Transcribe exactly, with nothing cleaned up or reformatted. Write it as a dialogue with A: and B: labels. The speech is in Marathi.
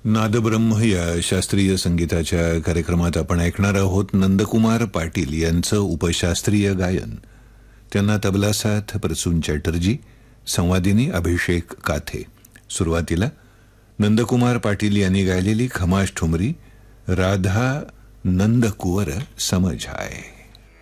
A: नादब्रह्म या शास्त्रीय संगीताच्या कार्यक्रमात आपण ऐकणार आहोत नंदकुमार पाटील यांचं उपशास्त्रीय गायन. त्यांना तबला साथ प्रसून चॅटर्जी, संवादिनी अभिषेक काथे. सुरुवातीला नंदकुमार पाटील यांनी गायलेली खमाश ठुमरी राधा नंदकुवर समझाए.